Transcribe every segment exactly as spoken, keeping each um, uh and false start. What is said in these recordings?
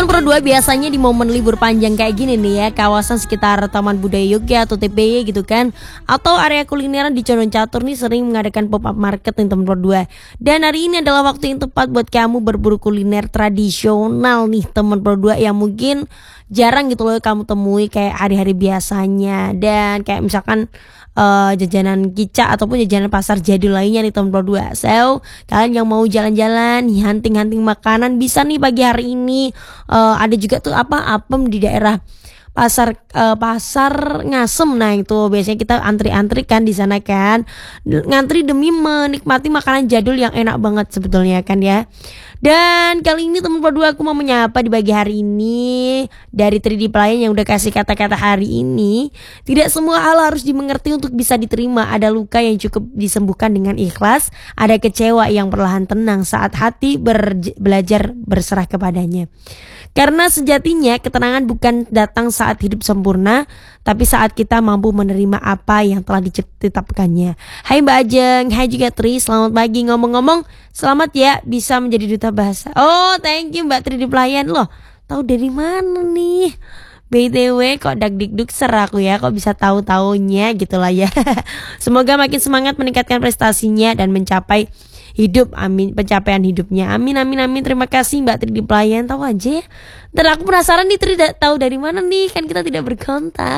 Teman Pro dua biasanya di momen libur panjang kayak gini nih ya, kawasan sekitar Taman Budaya Yogyakarta atau T P Y gitu kan, atau area kulineran di Condong Catur nih sering mengadakan pop-up market nih teman Pro dua. Dan hari ini adalah waktu yang tepat buat kamu berburu kuliner tradisional nih teman Pro dua yang mungkin jarang gitu loh kamu temui kayak hari-hari biasanya. Dan kayak misalkan Uh, jajanan kicak ataupun jajanan pasar jadul lainnya nih teman Pro dua. So, kalian yang mau jalan-jalan, hunting-hunting makanan bisa nih pagi hari ini. Uh, ada juga tuh apa apem di daerah pasar uh, pasar Ngasem. Nah itu biasanya kita antri-antri kan di sana kan, ngantri demi menikmati makanan jadul yang enak banget sebetulnya kan ya. Dan kali ini teman Pro dua aku mau menyapa di pagi hari ini dari tiga D Pelayan yang udah kasih kata-kata hari ini. Tidak semua hal harus dimengerti untuk bisa diterima. Ada luka yang cukup disembuhkan dengan ikhlas. Ada kecewa yang perlahan tenang saat hati ber- belajar berserah kepadanya. Karena sejatinya ketenangan bukan datang saat hidup sempurna, tapi saat kita mampu menerima apa yang telah ditetapkannya. Hai Mbak Ajeng, hai juga Tri, selamat pagi. Ngomong-ngomong, selamat ya bisa menjadi duta bahasa. Oh, thank you Mbak Tri di Pelayan. Loh, tahu dari mana nih? B T W kok dak-dikduk ser aku ya, kok bisa tahu-taunya gitulah ya. Semoga makin semangat meningkatkan prestasinya dan mencapai hidup, amin, pencapaian hidupnya, amin amin amin. Terima kasih Mbak Tri di Pelayan, tahu aja ya. Dan aku penasaran nih Tri tahu dari mana nih, kan kita tidak berkontak.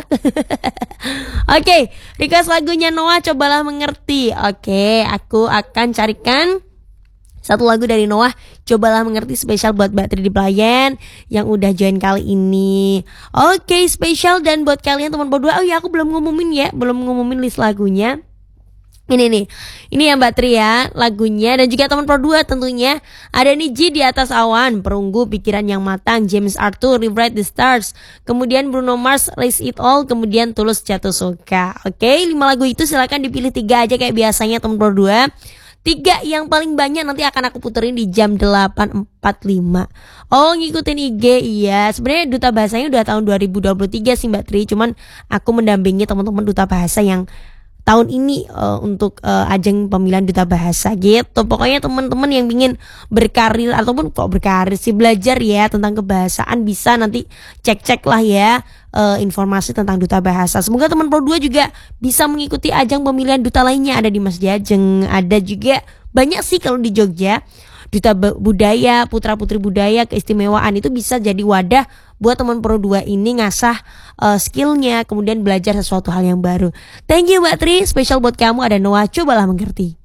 Oke, okay, request lagunya Noah, Cobalah Mengerti. Oke, okay, aku akan carikan satu lagu dari Noah, Cobalah Mengerti, spesial buat Mbak Tri di Pelayan yang udah join kali ini. Oke, okay, spesial dan buat kalian teman Pro dua. Oh ya, aku belum ngumumin ya, belum ngumumin list lagunya. Ini nih, ini ya Mbak Tri ya lagunya, dan juga teman Pro dua tentunya. Ada nih G Di Atas Awan, Perunggu Pikiran Yang Matang, James Arthur, Rewrite the Stars, kemudian Bruno Mars, Raise It All, kemudian Tulus Jatuh Suka. Oke, lima lagu itu silakan dipilih tiga aja kayak biasanya teman Pro dua. Tiga yang paling banyak nanti akan aku puterin di jam delapan empat puluh lima. Oh, ngikutin I G, iya. Sebenarnya duta bahasanya udah tahun dua ribu dua puluh tiga sih Mbak Tri, cuman aku mendampingi teman-teman duta bahasa yang tahun ini uh, untuk uh, ajang pemilihan duta bahasa gitu. Pokoknya teman-teman yang ingin berkarir ataupun kok berkarir sih, belajar ya tentang kebahasaan, bisa nanti cek-cek lah ya uh, informasi tentang duta bahasa. Semoga teman Pro dua juga bisa mengikuti ajang pemilihan duta lainnya. Ada di Mas Jajeng, ada juga banyak sih kalau di Jogja. Duta budaya, putra-putri budaya, keistimewaan itu bisa jadi wadah buat teman Pro dua ini ngasah uh, skillnya, kemudian belajar sesuatu hal yang baru. Thank you Mbak Tri, spesial buat kamu ada Noah, Cobalah Mengerti.